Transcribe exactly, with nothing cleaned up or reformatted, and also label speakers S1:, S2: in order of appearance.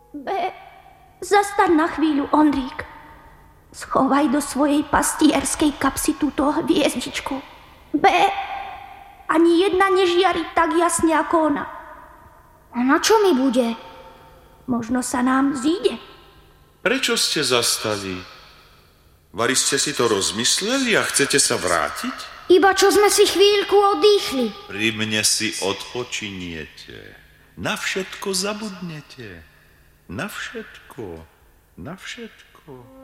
S1: Be, zastaň na chvíľu, Ondrík. Schovaj do svojej pastierskej kapsy túto hviezdičku. Be, ani jedna nežiari tak jasne ako ona.
S2: A na čo mi bude?
S1: Možno sa nám zíde.
S3: Prečo ste zastali? Vari ste si to rozmysleli a chcete sa vrátiť?
S2: Iba čo sme si chvíľku oddychli.
S3: Pri mne si odpočiniete. Na všetko zabudnete. Na všetko. Na všetko.